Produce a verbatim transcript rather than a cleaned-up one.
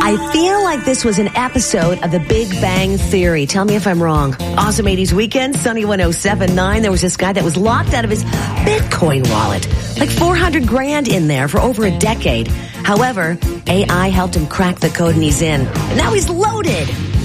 I feel like this was an episode of The Big Bang Theory. Tell me if I'm wrong. Awesome eighties weekend, Sunny one oh seven point nine. There was this guy that was locked out of his Bitcoin wallet. Like four hundred grand in there for over a decade. However, A I helped him crack the code and he's in. And now he's loaded.